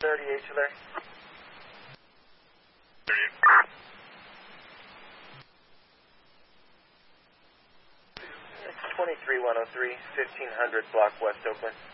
38, Larry. 38. It's 23103, 1500 block West Oakland.